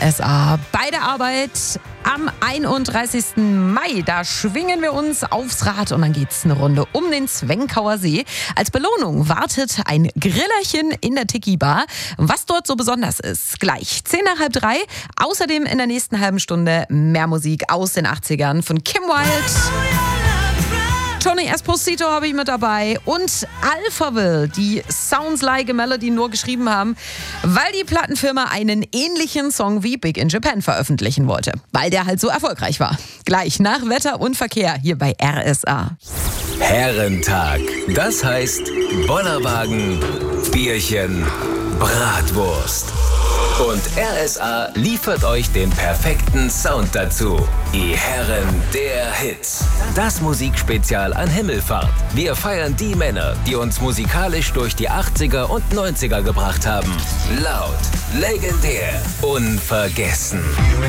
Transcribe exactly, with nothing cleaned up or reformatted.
S A. Bei der Arbeit am einunddreißigsten Mai, da schwingen wir uns aufs Rad und dann geht's eine Runde um den Zwenkauer See. Als Belohnung wartet ein Grillerchen in der Tiki-Bar. Was dort so besonders ist, gleich zehn nach halb drei. Außerdem in der nächsten halben Stunde mehr Musik aus den achtzigern von Kim Wilde. Tony Esposito habe ich mit dabei und Alphaville, die Sounds Like a Melody nur geschrieben haben, weil die Plattenfirma einen ähnlichen Song wie Big in Japan veröffentlichen wollte, weil der halt so erfolgreich war. Gleich nach Wetter und Verkehr hier bei R S A. Herrentag, das heißt Bollerwagen, Bierchen, Bratwurst. Und R S A liefert euch den perfekten Sound dazu. Die Herren der Hits. Das Musikspezial an Himmelfahrt. Wir feiern die Männer, die uns musikalisch durch die achtziger und neunziger gebracht haben. Laut, legendär, unvergessen.